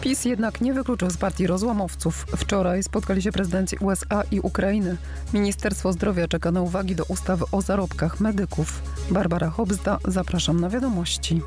PiS jednak nie wykluczył z partii rozłamowców. Wczoraj spotkali się prezydenci USA i Ukrainy. Ministerstwo Zdrowia czeka na uwagi do ustawy o zarobkach medyków. Barbara Hobzda, zapraszam na wiadomości.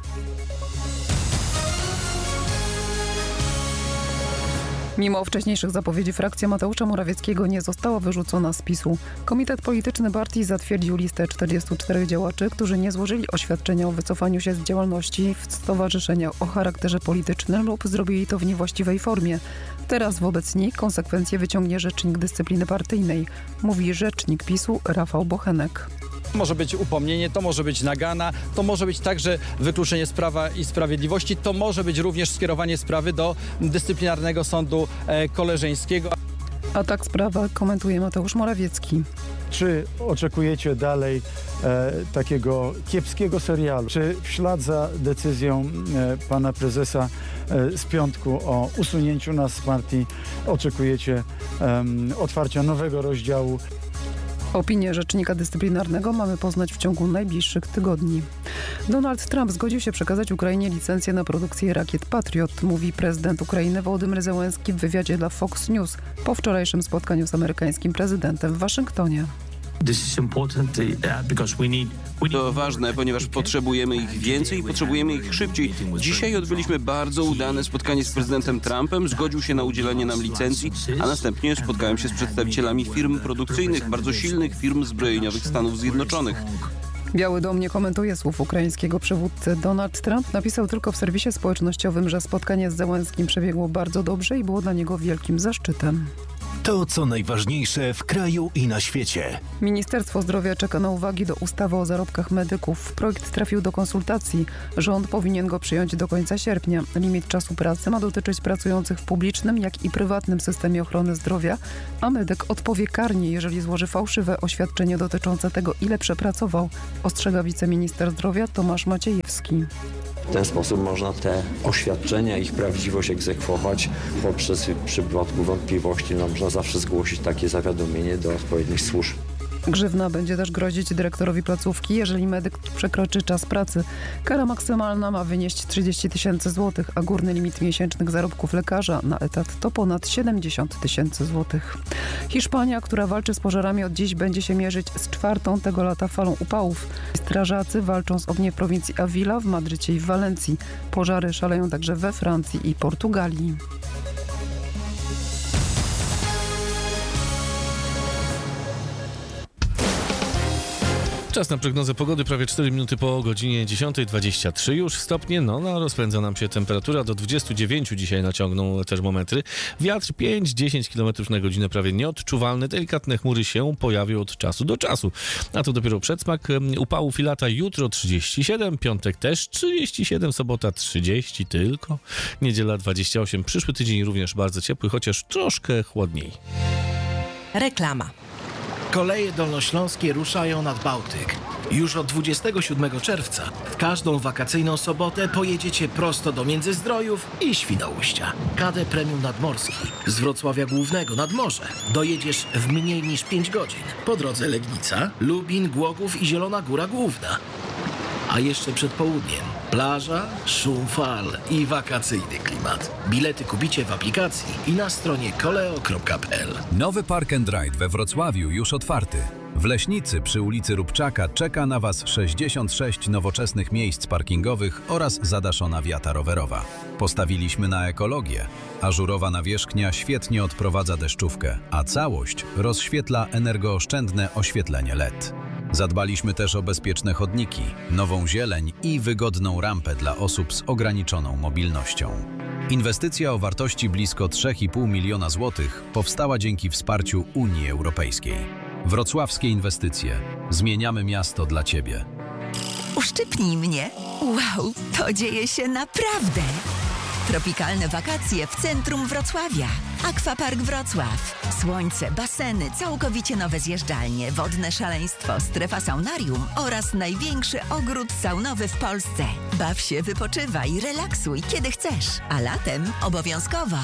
Mimo wcześniejszych zapowiedzi frakcja Mateusza Morawieckiego nie została wyrzucona z PiS-u. Komitet polityczny partii zatwierdził listę 44 działaczy, którzy nie złożyli oświadczenia o wycofaniu się z działalności w stowarzyszeniach o charakterze politycznym lub zrobili to w niewłaściwej formie. Teraz wobec nich konsekwencje wyciągnie rzecznik dyscypliny partyjnej, mówi rzecznik PiS-u Rafał Bochenek. To może być upomnienie, to może być nagana, to może być także wykluczenie z Prawa i Sprawiedliwości, to może być również skierowanie sprawy do dyscyplinarnego sądu koleżeńskiego. A tak sprawę komentuje Mateusz Morawiecki. Czy oczekujecie dalej takiego kiepskiego serialu? Czy w ślad za decyzją pana prezesa z piątku o usunięciu nas z partii oczekujecie otwarcia nowego rozdziału? Opinię rzecznika dyscyplinarnego mamy poznać w ciągu najbliższych tygodni. Donald Trump zgodził się przekazać Ukrainie licencję na produkcję rakiet Patriot, mówi prezydent Ukrainy Wołodymyr Zełenski w wywiadzie dla Fox News po wczorajszym spotkaniu z amerykańskim prezydentem w Waszyngtonie. To ważne, ponieważ potrzebujemy ich więcej i potrzebujemy ich szybciej. Dzisiaj odbyliśmy bardzo udane spotkanie z prezydentem Trumpem, zgodził się na udzielenie nam licencji, a następnie spotkałem się z przedstawicielami firm produkcyjnych, bardzo silnych firm zbrojeniowych Stanów Zjednoczonych. Biały Dom nie komentuje słów ukraińskiego przywódcy. Donald Trump napisał tylko w serwisie społecznościowym, że spotkanie z Zełenskim przebiegło bardzo dobrze i było dla niego wielkim zaszczytem. To, co najważniejsze w kraju i na świecie. Ministerstwo Zdrowia czeka na uwagi do ustawy o zarobkach medyków. Projekt trafił do konsultacji. Rząd powinien go przyjąć do końca sierpnia. Limit czasu pracy ma dotyczyć pracujących w publicznym, jak i prywatnym systemie ochrony zdrowia, a medyk odpowie karnie, jeżeli złoży fałszywe oświadczenie dotyczące tego, ile przepracował, ostrzega wiceminister zdrowia Tomasz Maciejewski. W ten sposób można te oświadczenia, ich prawdziwość egzekwować poprzez w przypadku wątpliwości. Można zawsze zgłosić takie zawiadomienie do odpowiednich służb. Grzywna będzie też grozić dyrektorowi placówki, jeżeli medyk przekroczy czas pracy. Kara maksymalna ma wynieść 30 000 złotych, a górny limit miesięcznych zarobków lekarza na etat to ponad 70 000 złotych. Hiszpania, która walczy z pożarami od dziś, będzie się mierzyć z czwartą tego lata falą upałów. Strażacy walczą z ogniem w prowincji Avila, w Madrycie i w Walencji. Pożary szaleją także we Francji i Portugalii. Czas na prognozę pogody, prawie 4 minuty po godzinie 10:23 już stopnie, rozpędza nam się temperatura, do 29 dzisiaj naciągną termometry. Wiatr 5-10 km na godzinę, prawie nieodczuwalny, delikatne chmury się pojawią od czasu do czasu. A to dopiero przedsmak upałów i lata. Jutro 37, piątek też 37, sobota 30 tylko, niedziela 28. Przyszły tydzień również bardzo ciepły, chociaż troszkę chłodniej. Reklama. Koleje dolnośląskie ruszają nad Bałtyk. Już od 27 czerwca w każdą wakacyjną sobotę pojedziecie prosto do Międzyzdrojów i Świnoujścia. KD Premium Nadmorski z Wrocławia Głównego nad morze dojedziesz w mniej niż 5 godzin. Po drodze Legnica, Lubin, Głogów i Zielona Góra Główna. A jeszcze przed południem plaża, szum fal i wakacyjny klimat. Bilety kupicie w aplikacji i na stronie koleo.pl. Nowy Park and Ride we Wrocławiu już otwarty. W Leśnicy przy ulicy Rubczaka czeka na Was 66 nowoczesnych miejsc parkingowych oraz zadaszona wiata rowerowa. Postawiliśmy na ekologię. Ażurowa nawierzchnia świetnie odprowadza deszczówkę, a całość rozświetla energooszczędne oświetlenie LED. Zadbaliśmy też o bezpieczne chodniki, nową zieleń i wygodną rampę dla osób z ograniczoną mobilnością. Inwestycja o wartości blisko 3,5 miliona złotych powstała dzięki wsparciu Unii Europejskiej. Wrocławskie inwestycje. Zmieniamy miasto dla Ciebie. Uszczypnij mnie. Wow, to dzieje się naprawdę. Tropikalne wakacje w centrum Wrocławia. Aquapark Wrocław. Słońce, baseny, całkowicie nowe zjeżdżalnie, wodne szaleństwo, strefa saunarium oraz największy ogród saunowy w Polsce. Baw się, wypoczywaj, relaksuj kiedy chcesz. A latem obowiązkowo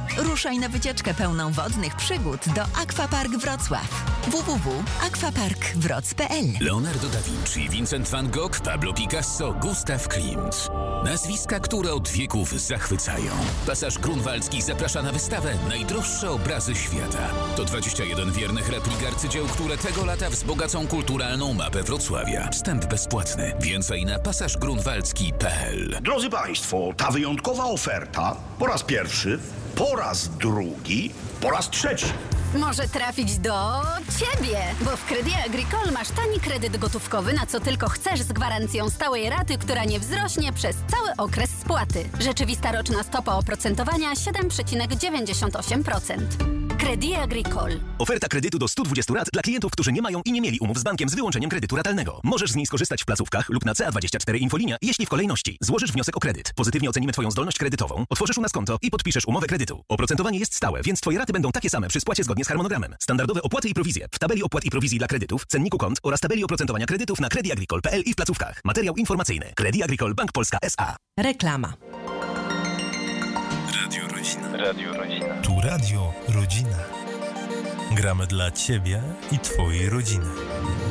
Ruszaj na wycieczkę pełną wodnych przygód do Aquapark Wrocław. www.aquaparkwroc.pl. Leonardo da Vinci, Vincent van Gogh, Pablo Picasso, Gustav Klimt. Nazwiska, które od wieków zachwycają. Pasaż Grunwaldzki zaprasza na wystawę Najdroższe obrazy świata. To 21 wiernych replik arcydzieł, które tego lata wzbogacą kulturalną mapę Wrocławia. Wstęp bezpłatny. Więcej na pasażgrunwaldzki.pl. Drodzy Państwo, ta wyjątkowa oferta po raz pierwszy, po raz drugi, po raz trzeci. Może trafić do Ciebie, bo w Crédit Agricole masz tani kredyt gotówkowy, na co tylko chcesz, z gwarancją stałej raty, która nie wzrośnie przez cały okres spłaty. Rzeczywista roczna stopa oprocentowania 7,98%. Crédit Agricole. Oferta kredytu do 120 rat dla klientów, którzy nie mają i nie mieli umów z bankiem z wyłączeniem kredytu ratalnego. Możesz z niej skorzystać w placówkach lub na CA24 Infolinia, jeśli w kolejności złożysz wniosek o kredyt. Pozytywnie ocenimy Twoją zdolność kredytową, otworzysz u nas konto i podpiszesz umowę kredytu. Oprocentowanie jest stałe, więc Twoje raty będą takie same przy spłacie zgodnie z harmonogramem. Standardowe opłaty i prowizje w tabeli opłat i prowizji dla kredytów, cenniku kont oraz tabeli oprocentowania kredytów na crediagricole.pl i w placówkach. Materiał informacyjny. Crédit Agricole Bank Polska S.A. Reklama. Radio Rodzina. Radio Rodzina. Tu Radio Rodzina. Gramy dla Ciebie i Twojej rodziny.